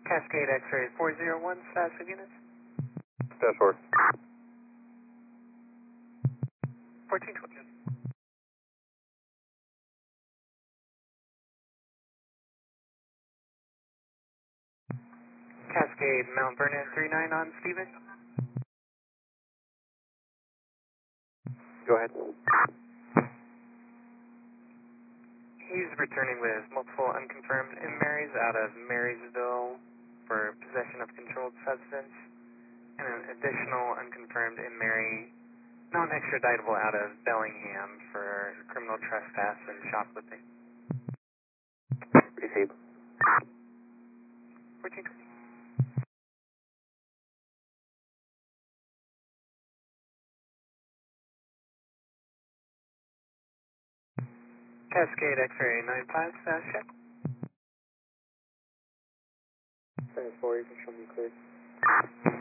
Cascade X-ray 401, status of units. Status forward. 1420. Cascade Mount Vernon 39 on Steven. Go ahead. He's returning with multiple unconfirmed inmaries out of Marysville for possession of controlled substance, and an additional unconfirmed inmary, non-extraditable out of Bellingham for criminal trespass and shoplifting. Receive. 1420. Cascade X-ray 95, status check. Status forward, you can show me clear.